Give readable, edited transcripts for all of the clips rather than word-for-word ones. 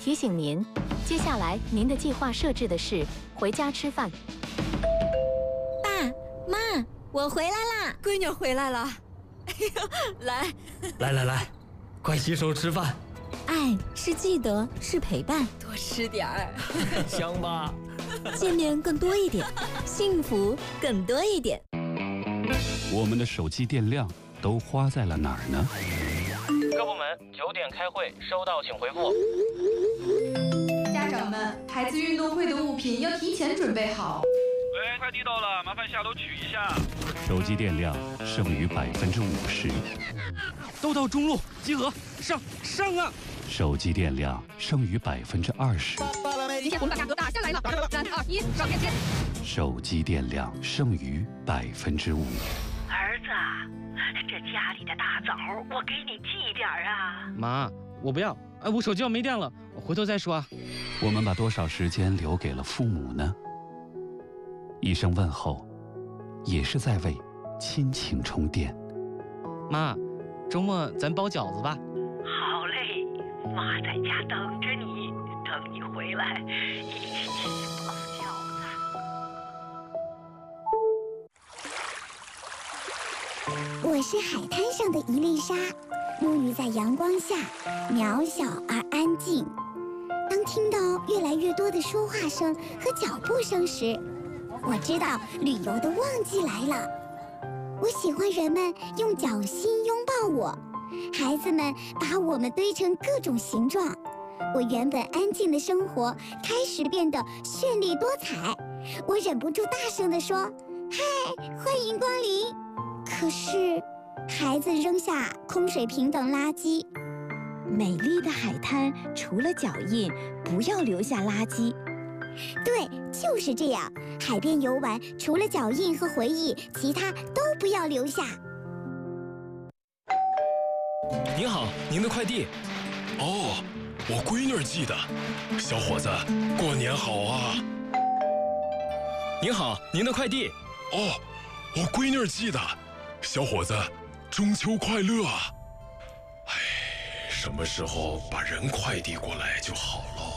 提醒您，接下来您的计划设置的是回家吃饭。 爸妈，我回来啦！ 闺女回来了。哎呦， 来，快洗手吃饭。 爱是记得，是陪伴， 多吃点儿， 香吧？ 见面更多一点，幸福更多一点。 我们的手机电量都花在了哪儿呢？ 各部门9点开会，收到请回复。 家长们，孩子运动会的物品要提前准备好。 喂，快递到了，麻烦下楼取一下。 手机电量剩余50%。 都到中路集合，上啊！ 手机电量剩余20%。 今天我们把价格打下来了，3、2、1，上链接。 手机电量剩余5%。 儿子，这家里的大枣我给你寄点啊。 妈，我不要，我手机要没电了，回头再说啊。 我们把多少时间留给了父母呢？一声问候，也是在为亲情充电。 妈，周末咱包饺子吧。 好嘞，妈在家等着你，等你回来一起包饺子。我是海滩上的一粒沙，沐浴在阳光下，渺小而安静。当听到越来越多的说话声和脚步声时，我知道旅游的旺季来了。我喜欢人们用脚心拥抱我，孩子们把我们堆成各种形状。我原本安静的生活开始变得绚丽多彩。我忍不住大声地说：“嗨，欢迎光临！”可是，孩子扔下空水瓶等垃圾。 美丽的海滩，除了脚印，不要留下垃圾。 对，就是这样。海边游玩，除了脚印和回忆，其他都不要留下。 您好，您的快递。 哦，我闺女寄的。小伙子，过年好啊！ 您好，您的快递。 哦，我闺女寄的。小伙子，中秋快乐啊！哎，什么时候把人快递过来就好喽？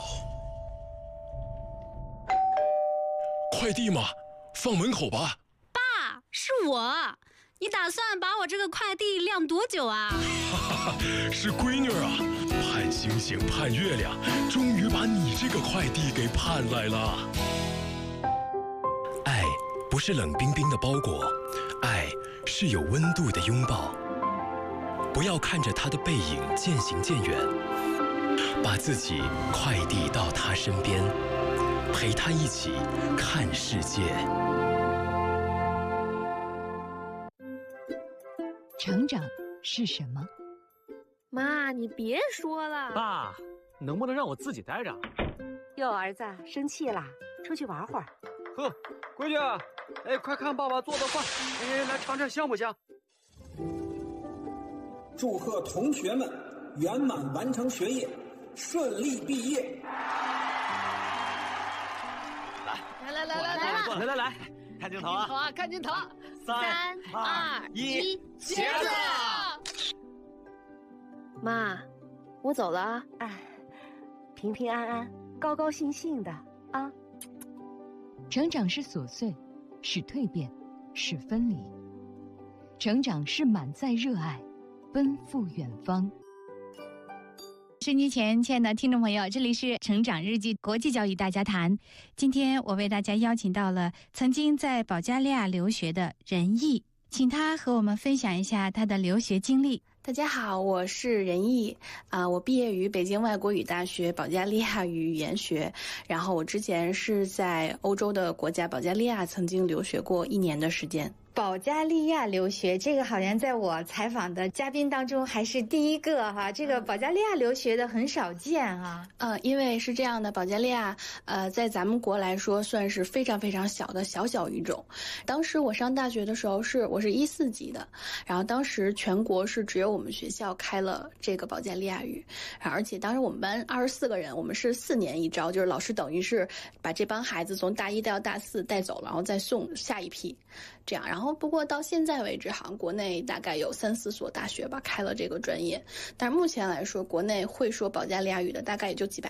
快递嘛，放门口吧。 爸，是我。你打算把我这个快递晾多久啊？ 是闺女啊，盼星星盼月亮，终于把你这个快递给盼来了。爱不是冷冰冰的包裹，爱是有温度的拥抱。不要看着他的背影渐行渐远，把自己快递到他身边，陪他一起看世界。 成长是什么？ 妈，你别说了。 爸，能不能让我自己待着？ 哟，儿子生气啦，出去玩会儿。 呵，闺女，哎，快看爸爸做的饭，哎，来尝尝香不香？ 祝贺同学们圆满完成学业，顺利毕业。 来，看镜头啊！ 看镜头！3、2、1， 茄子！ 妈，我走了啊！ 哎，平平安安，高高兴兴的啊！ 成长是琐碎，是蜕变，是分离；成长是满载热爱，奔赴远方。 收音机前，亲爱的听众朋友，这里是成长日记国际教育大家谈。今天我为大家邀请到了曾经在保加利亚留学的任毅，请他和我们分享一下他的留学经历。 大家好，我是任毅我毕业于北京外国语大学保加利亚语言学，然后我之前是在欧洲的国家保加利亚曾经留学过1年的时间。 保加利亚留学，这个好像在我采访的嘉宾当中还是第一个哈。这个保加利亚留学的很少见啊。 因为是这样的，保加利亚在咱们国来说算是非常非常小的小语种。当时我上大学的时候我是14级的，然后当时全国是只有我们学校开了这个保加利亚语，而且当时我们班24个人，我们是4年一招，就是老师等于是把这帮孩子从大1带到大4带走了，然后再送下一批，这样。然后不过到现在为止，好像国内大概有3、4所大学吧开了这个专业，但是目前来说，国内会说保加利亚语的大概也就几百